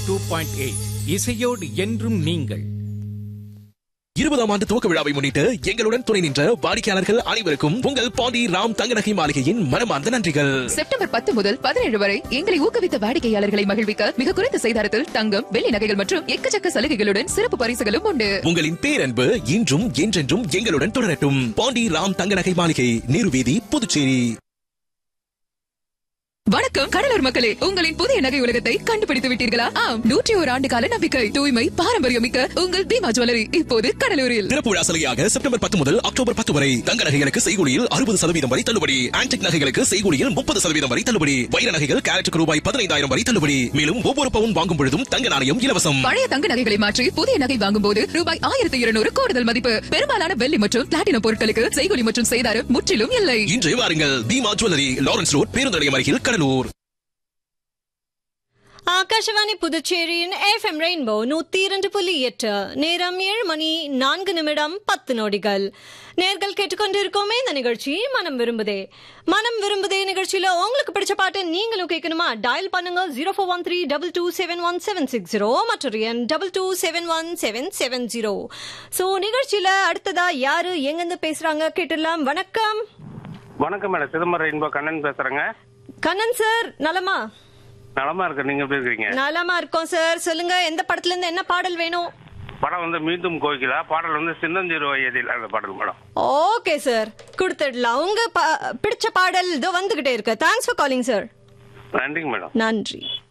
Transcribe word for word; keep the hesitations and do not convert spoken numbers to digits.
Two point eight இசையோடு என்றும் நீங்கள். இருபதாம் ஆண்டு துவக்க விழாவை முன்னிட்டு எங்களுடன் துணை நின்ற வாடிக்கையாளர்கள் அனைவருக்கும் உங்கள் பாண்டி ராம் தங்கநகை மாளிகையின் மனமார்ந்த நன்றிகள். செப்டம்பர் பத்து முதல் பதினேழு வரை எங்களை ஊக்குவித்த வாடிக்கையாளர்களை மகிழ்விக்க மிக குறைந்த செய்தாரத்தில் தங்கம், வெள்ளி நகைகள் மற்றும் எக்கச்சக்க சலுகைகளுடன் சிறப்பு பரிசுகளும் உண்டு. உங்களின் பேரன்பு இன்றும் என்றென்றும் எங்களுடன் தொடரட்டும். பாண்டி ராம் தங்கநகை மாளிகை, நீருவீதி, புதுச்சேரி. வணக்கம் கடலூர் மக்களே, உங்களின் புதிய நகை உலகத்தை கண்டுபிடித்து விட்டீர்களா? ஆம், நூற்றி ஒரு ஆண்டு கால நம்பிக்கை, தூய்மை, பாரம்பரியம் மிக்க உங்கள் பீமா ஜுவல்லரி இப்போது கடலூரில். திறப்பு விழா சலுகையாக செப்டம்பர் பத்து முதல் அக்டோபர் பத்து வரை தங்க நகைகளுக்கு செய்கூலியில் அறுபது சதவீதம் வரை தள்ளுபடி. ஆன்டிக் நகைகளுக்கு செய்கூலியில் முப்பது சதவீதம் வரை தள்ளுபடி. வைர நகைகள் கேரட்டுக்கு ரூபாய் பதினைந்தாயிரம் வரை தள்ளுபடி. மேலும் ஒவ்வொரு பவுன் வாங்கும் பொழுதும் தங்க நாணயம் இலவசம். பழைய தங்க நகைகளை மாற்றி புதிய நகை வாங்கும் போது ரூபாய் ஆயிரத்தி இருநூறு கூடுதல் மதிப்பு. பெரும்பாலான வெள்ளி மற்றும் பிளாட்டினம் பொருட்களுக்கு செய்கூலி மற்றும் செய்தாரம் முற்றிலும் இல்லை. இன்று வாருங்கள், பீமா ஜுவல்லரி, லாரன்ஸ் ரோட், பேருந்து நிலையம் அருகில், கடலூர். ஆகாஷவாணி புதுச்சேரியின் எஃப்எம் ரெயின்போ நூத்தி இரண்டு புள்ளி எட்டு. நேரம் ஏழு மணி நான்கு நிமிடம் பத்து நொடிகள். நேர்கள் கேட்டுக்கொண்டிருக்கோமே இந்த நிகழ்ச்சி மனம் விரும்புதே. மனம் விரும்புதே நிகழ்ச்சியில உங்களுக்கு பிடிச்ச பாட்டு நீங்களும் கேட்கணுமா? டயல் பண்ணுங்க zero four one three double two seven one seven six zero மற்றொரு எண் double two seven one seven seven zero. So நிகழ்ச்சியில அடுத்ததா யாரு எங்கிருந்து பேசுறாங்க கேட்டுடலாம். வணக்கம். வணக்கம் மேடம், சிதம்பரம் ரெயின்போ கண்ணன் பேசுறேங்க. கண்ணன் சார் நலமா? நலமா இருக்கு, நீங்க எப்படி இருக்கீங்க? நலமா இருக்கோம் சார். சொல்லுங்க, எந்த படத்துல இருந்து என்ன பாடல் வேணும்? படம் வந்து மீண்டும் கோகிலா, பாடல் வந்து சின்னஞ்சிறு வயதில் அந்த பாடல் மேடம். ஓகே சார், கொடுத்துடலாம். உங்க பிடிச்ச பாடல் இதோ வந்துகிட்டே இருக்கு. Thanks for calling sir. நன்றிங்க மேடம். நன்றி.